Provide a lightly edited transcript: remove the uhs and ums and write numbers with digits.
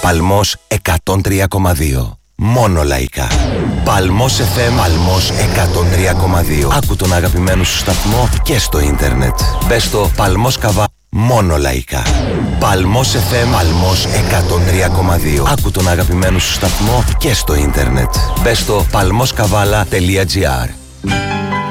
Παλμός 103,2. Μόνο λαϊκά. Παλμός FM, Παλμός 103,2. Άκου τον αγαπημένο σου σταθμό και στο ίντερνετ. Μπες στο Παλμός Καβάλα. Μόνο λαϊκά. Παλμός FM, Παλμός 103,2. Άκου τον αγαπημένο σου σταθμό και στο ίντερνετ. Μπες στο palmoskavala.gr.